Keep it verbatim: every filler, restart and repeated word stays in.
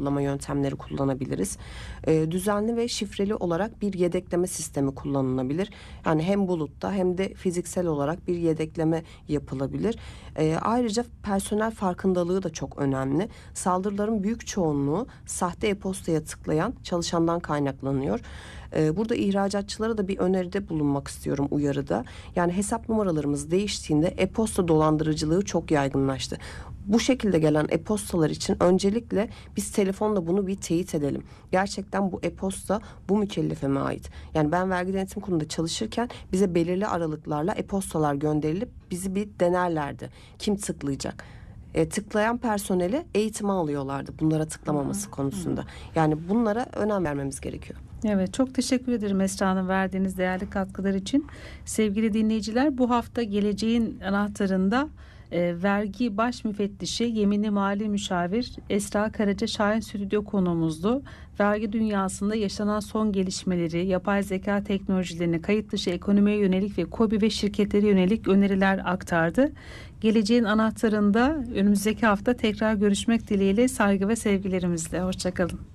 kodlama yöntemleri kullanabiliriz. E, düzenli ve şifreli olarak bir yedekleme sistemi kullanılabilir. Yani hem bulutta hem de fiziksel olarak bir yedekleme yapılabilir. E, ayrıca personel farkındalığı da çok önemli. Saldırıların büyük çoğunluğu sahte e-postaya tıklayan çalışandan kaynaklanıyor. E, burada ihracatçılara da bir öneride bulunmak istiyorum, uyarıda. Yani hesap numaralarımız değiştiğinde e-posta dolandırıcılığı çok yaygınlaştı. Bu şekilde gelen e-postalar için öncelikle biz telefonla bunu bir teyit edelim. Gerçekten bu e-posta bu mükellefe mi ait? Yani ben vergi denetim kurulunda çalışırken bize belirli aralıklarla e-postalar gönderilip bizi bir denerlerdi. Kim tıklayacak? E, tıklayan personeli eğitime alıyorlardı bunlara tıklamaması konusunda. Yani bunlara önem vermemiz gerekiyor. Evet, çok teşekkür ederim Esra Hanım verdiğiniz değerli katkılar için. Sevgili dinleyiciler, bu hafta Geleceğin Anahtarı'nda e, vergi baş müfettişi yeminli mali müşavir Esra Karaca Şahin stüdyo konuğumuzdu. Vergi dünyasında yaşanan son gelişmeleri, yapay zeka teknolojilerini, kayıt dışı ekonomiye yönelik ve KOBİ ve şirketlere yönelik öneriler aktardı. Geleceğin Anahtarı'nda önümüzdeki hafta tekrar görüşmek dileğiyle, saygı ve sevgilerimizle. Hoşçakalın.